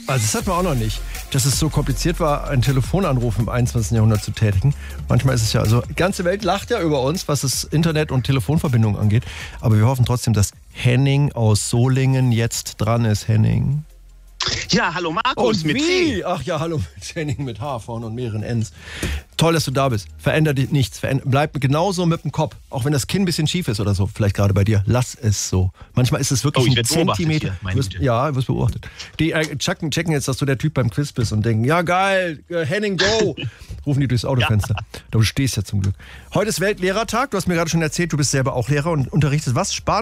Also das hat man auch noch nicht, dass es so kompliziert war, einen Telefonanruf im 21. Jahrhundert zu tätigen. Manchmal ist es ja, also die ganze Welt lacht ja über uns, was das Internet und Telefonverbindungen angeht. Aber wir hoffen trotzdem, dass Henning aus Solingen jetzt dran ist. Henning. Ja, hallo Markus mit C. Ach ja, hallo mit Henning mit H vorne und mehreren Ns. Toll, dass du da bist. Veränder dich nichts. Bleib genauso mit dem Kopf. Auch wenn das Kinn ein bisschen schief ist oder so. Vielleicht gerade bei dir. Lass es so. Manchmal ist es wirklich ein Zentimeter. Ja, du wirst beobachtet. Die checken jetzt, dass du der Typ beim Quiz bist und denken, ja geil, Henning, go. Rufen die durchs Autofenster. Ja. Du stehst ja zum Glück. Heute ist Weltlehrertag. Du hast mir gerade schon erzählt, du bist selber auch Lehrer und unterrichtest was?